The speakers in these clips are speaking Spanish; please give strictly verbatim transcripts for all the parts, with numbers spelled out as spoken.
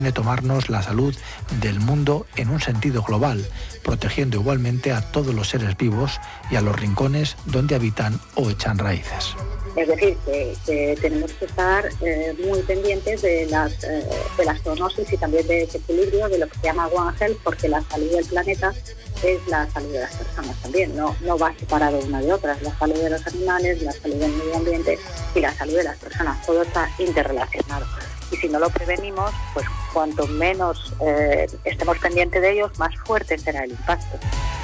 de tomarnos la salud del mundo en un sentido global, protegiendo igualmente a todos los seres vivos y a los rincones donde habitan o echan raíces. Es decir, que, que tenemos que estar eh, muy pendientes de las, eh, de las zoonosis y también de ese equilibrio de lo que se llama One Health, porque la salud del planeta es la salud de las personas también, no, no va separado una de otras, la salud de los animales, la salud del medio ambiente y la salud de las personas, todo está interrelacionado. Y si no lo prevenimos, pues cuanto menos eh, estemos pendientes de ellos, más fuerte será el impacto.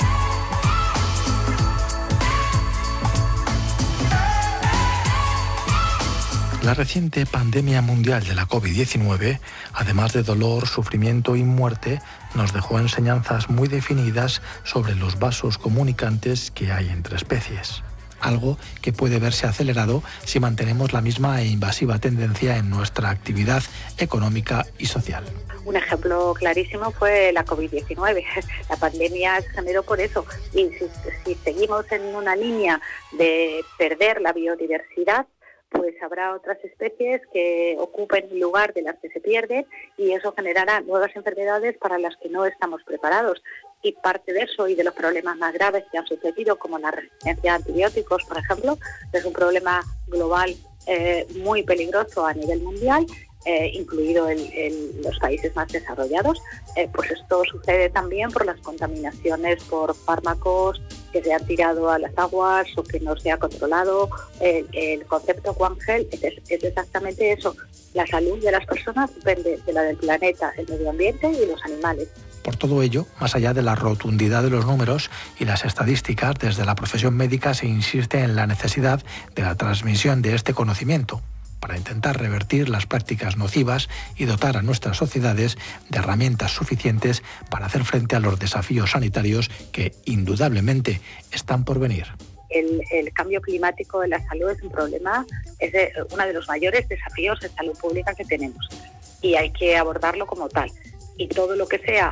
La reciente pandemia mundial de la COVID diecinueve, además de dolor, sufrimiento y muerte, nos dejó enseñanzas muy definidas sobre los vasos comunicantes que hay entre especies. Algo que puede verse acelerado si mantenemos la misma e invasiva tendencia en nuestra actividad económica y social. Un ejemplo clarísimo fue la COVID diecinueve. La pandemia se generó por eso. Y si, si seguimos en una línea de perder la biodiversidad, pues habrá otras especies que ocupen el lugar de las que se pierden y eso generará nuevas enfermedades para las que no estamos preparados. Y parte de eso y de los problemas más graves que han sucedido, como la resistencia a antibióticos, por ejemplo, es un problema global eh, muy peligroso a nivel mundial, eh, incluido el, el, los países más desarrollados. Eh, pues esto sucede también por las contaminaciones por fármacos que se han tirado a las aguas o que no se ha controlado. El, el concepto One Health es, es exactamente eso. La salud de las personas depende de la del planeta, el medio ambiente y los animales. Por todo ello, más allá de la rotundidad de los números y las estadísticas, desde la profesión médica se insiste en la necesidad de la transmisión de este conocimiento para intentar revertir las prácticas nocivas y dotar a nuestras sociedades de herramientas suficientes para hacer frente a los desafíos sanitarios que, indudablemente, están por venir. El, el cambio climático de la salud es un problema, es de, uno de los mayores desafíos de salud pública que tenemos y hay que abordarlo como tal. Y todo lo que sea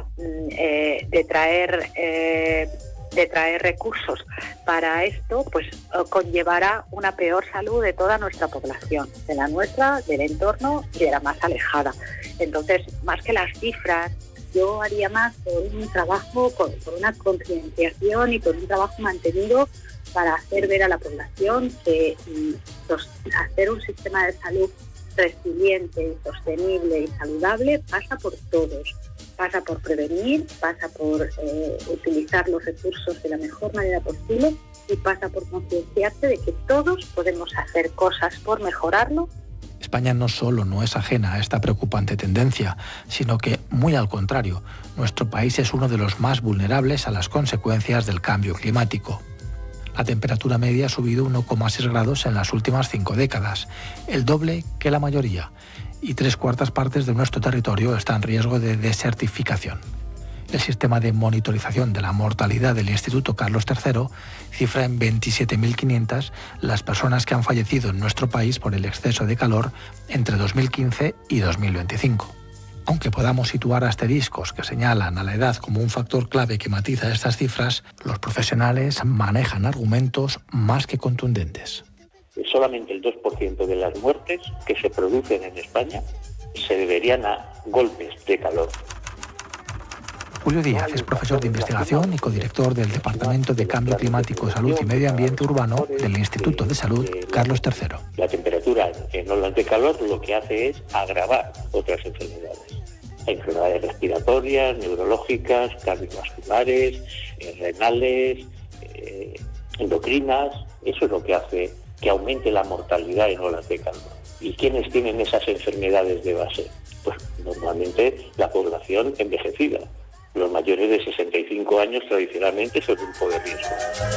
eh, de traer eh, de traer recursos para esto, pues conllevará una peor salud de toda nuestra población, de la nuestra, del entorno y de la más alejada. Entonces, más que las cifras, yo haría más por un trabajo, por, por una concienciación y por un trabajo mantenido para hacer ver a la población que los, hacer un sistema de salud resiliente, sostenible y saludable pasa por todos. Pasa por prevenir, pasa por eh, utilizar los recursos de la mejor manera posible y pasa por concienciarse de que todos podemos hacer cosas por mejorarlo. España no solo no es ajena a esta preocupante tendencia, sino que, muy al contrario, nuestro país es uno de los más vulnerables a las consecuencias del cambio climático. La temperatura media ha subido uno coma seis grados en las últimas cinco décadas, el doble que la mayoría, y tres cuartas partes de nuestro territorio está en riesgo de desertificación. El sistema de monitorización de la mortalidad del Instituto Carlos tercero cifra en veintisiete mil quinientas las personas que han fallecido en nuestro país por el exceso de calor entre dos mil quince y dos mil veinticinco. Aunque podamos situar asteriscos que señalan a la edad como un factor clave que matiza estas cifras, los profesionales manejan argumentos más que contundentes. Solamente el dos por ciento de las muertes que se producen en España se deberían a golpes de calor. Julio Díaz es profesor de investigación y codirector del Departamento de Cambio Climático, Salud y Medio Ambiente Urbano del Instituto de Salud Carlos tercero. La temperatura en olas de calor lo que hace es agravar otras enfermedades. Hay enfermedades respiratorias, neurológicas, cardiovasculares, eh, renales, eh, endocrinas. Eso es lo que hace que aumente la mortalidad en olas de calor. ¿Y quiénes tienen esas enfermedades de base? Pues normalmente la población envejecida. Los mayores de sesenta y cinco años tradicionalmente son un grupo de riesgo.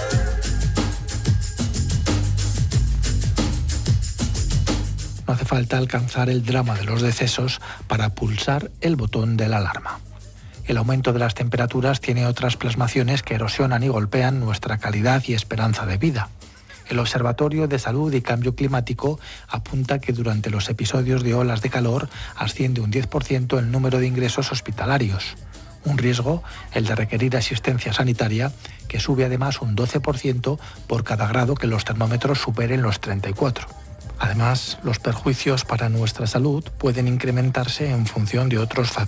No hace falta alcanzar el drama de los decesos para pulsar el botón de la alarma. El aumento de las temperaturas tiene otras plasmaciones que erosionan y golpean nuestra calidad y esperanza de vida. El Observatorio de Salud y Cambio Climático apunta que durante los episodios de olas de calor asciende un diez por ciento el número de ingresos hospitalarios. Un riesgo, el de requerir asistencia sanitaria, que sube además un doce por ciento por cada grado que los termómetros superen los treinta y cuatro. Además, los perjuicios para nuestra salud pueden incrementarse en función de otros factores